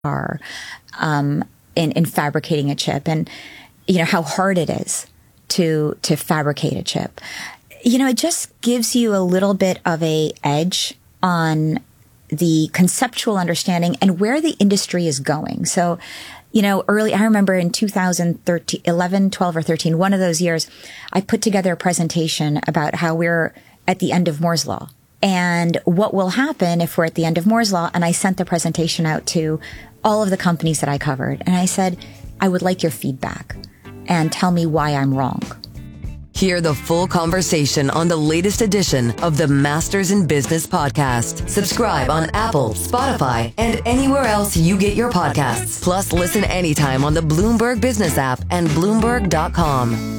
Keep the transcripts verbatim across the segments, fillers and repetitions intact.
are um, in, in fabricating a chip, and you know how hard it is to to fabricate a chip. You know, it just gives you a little bit of a edge on the conceptual understanding and where the industry is going. So, you know, early, I remember in two thousand thirteen, eleven, twelve or thirteen, one of those years, I put together a presentation about how we're at the end of Moore's Law and what will happen if we're at the end of Moore's Law. And I sent the presentation out to all of the companies that I covered. And I said, I would like your feedback and tell me why I'm wrong. Hear the full conversation on the latest edition of the Masters in Business podcast. Subscribe on Apple, Spotify, and anywhere else you get your podcasts. Plus, listen anytime on the Bloomberg Business app and Bloomberg dot com.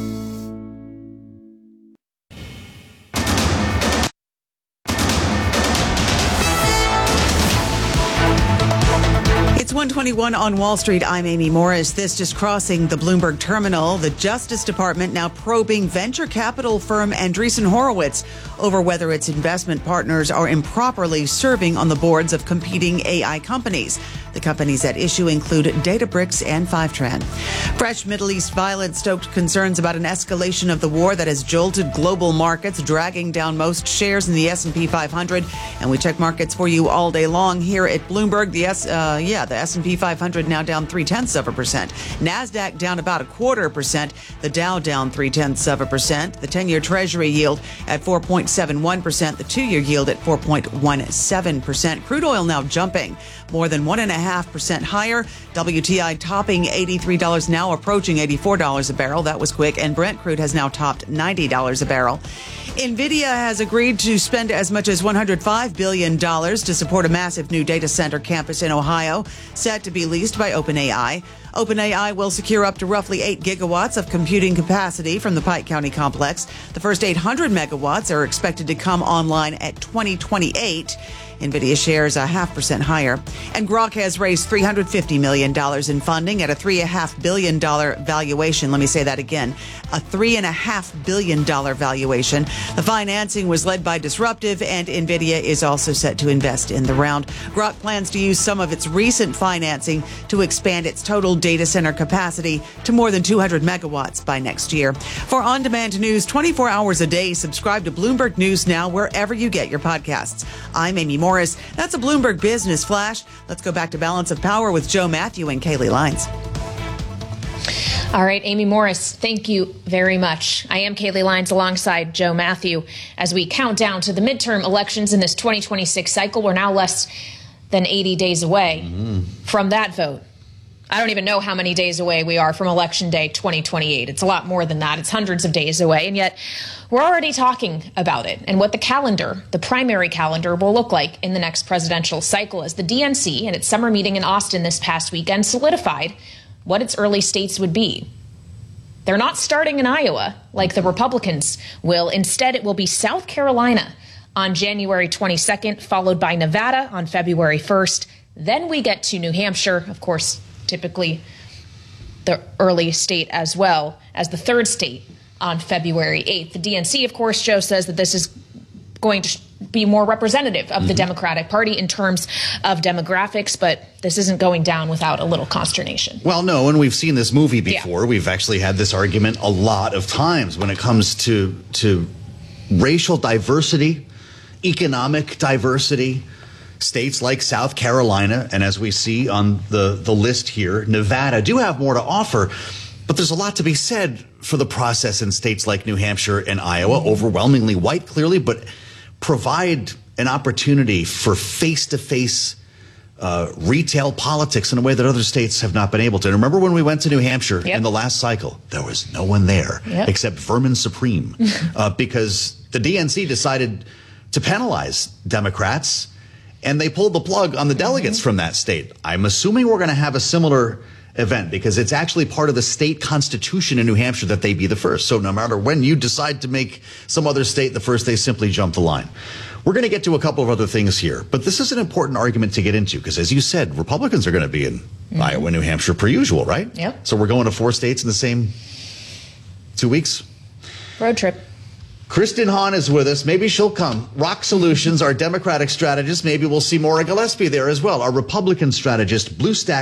one twenty-one on Wall Street. I'm Amy Morris. This just crossing the Bloomberg terminal. The Justice Department now probing venture capital firm Andreessen Horowitz over whether its investment partners are improperly serving on the boards of competing A I companies. The companies at issue include Databricks and Fivetran. Fresh Middle East violence stoked concerns about an escalation of the war that has jolted global markets, dragging down most shares in the S and P five hundred. And we check markets for you all day long here at Bloomberg. The S, uh, yeah, the S and P five hundred now down three tenths of a percent. NASDAQ down about a quarter percent. The Dow down three tenths of a percent. The ten-year Treasury yield at four point seven one percent. The two-year yield at four point one seven percent. Crude oil now jumping more than one and a half percent higher. W T I topping eighty-three dollars, now approaching eighty-four dollars a barrel. That was quick. And Brent crude has now topped ninety dollars a barrel. NVIDIA has agreed to spend as much as one hundred five billion dollars to support a massive new data center campus in Ohio, set to be leased by OpenAI. OpenAI will secure up to roughly eight gigawatts of computing capacity from the Pike County complex. The first eight hundred megawatts are expected to come online at twenty twenty-eight. NVIDIA shares a half percent higher. And Grok has raised three hundred fifty million dollars in funding at a three point five billion dollars valuation. Let me say that again. A three point five billion dollars valuation. The financing was led by Disruptive, and NVIDIA is also set to invest in the round. Grok plans to use some of its recent financing to expand its total data center capacity to more than two hundred megawatts by next year. For on-demand news twenty-four hours a day, subscribe to Bloomberg News Now wherever you get your podcasts. I'm Amy Morris. That's a Bloomberg Business Flash. Let's go back to Balance of Power with Joe Matthew and Kaylee Lines. All right, Amy Morris, thank you very much. I am Kaylee Lines alongside Joe Matthew. As we count down to the midterm elections in this twenty twenty-six cycle, we're now less than eighty days away mm-hmm. from that vote. I don't even know how many days away we are from Election Day twenty twenty-eight. It's a lot more than that. It's hundreds of days away. And yet we're already talking about it and what the calendar, the primary calendar, will look like in the next presidential cycle, as the D N C in its summer meeting in Austin this past weekend solidified what its early states would be. They're not starting in Iowa like the Republicans will. Instead, it will be South Carolina on January twenty-second, followed by Nevada on February first. Then we get to New Hampshire, of course, typically the early state as well, as the third state on February eighth. The D N C, of course, Joe, says that this is going to be more representative of mm-hmm. the Democratic Party in terms of demographics, but this isn't going down without a little consternation. Well, no, and we've seen this movie before. Yeah. We've actually had this argument a lot of times when it comes to to racial diversity, economic diversity. States like South Carolina, and as we see on the, the list here, Nevada, do have more to offer. But there's a lot to be said for the process in states like New Hampshire and Iowa, overwhelmingly white, clearly, but provide an opportunity for face-to-face uh, retail politics in a way that other states have not been able to. And remember when we went to New Hampshire yep. in the last cycle? There was no one there yep. except Vermin Supreme, uh, because the D N C decided to penalize Democrats, and they pulled the plug on the delegates mm-hmm. from that state. I'm assuming we're going to have a similar event because it's actually part of the state constitution in New Hampshire that they be the first. So no matter when you decide to make some other state the first, they simply jump the line. We're going to get to a couple of other things here, but this is an important argument to get into because, as you said, Republicans are going to be in mm-hmm. Iowa, New Hampshire per usual, right? Yep. So we're going to four states in the same two weeks. Road trip. Kristen Hahn is with us. Maybe she'll come. Rock Solutions, our Democratic strategist. Maybe we'll see Maura Gillespie there as well. Our Republican strategist, Blue Stack.